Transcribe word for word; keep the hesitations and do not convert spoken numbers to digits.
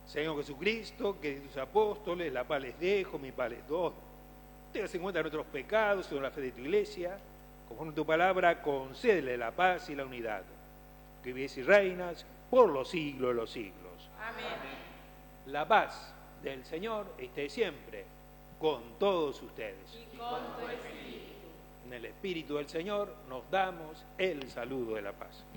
Señor Jesucristo, que tus apóstoles, la paz les dejo, mi paz les doy. Tengas en cuenta nuestros pecados, según la fe de tu iglesia, conforme tu palabra, concédele la paz y la unidad. Que vives y reinas por los siglos de los siglos. Amén. La paz del Señor esté siempre con todos ustedes. Y con tu espíritu. En el Espíritu del Señor nos damos el saludo de la paz.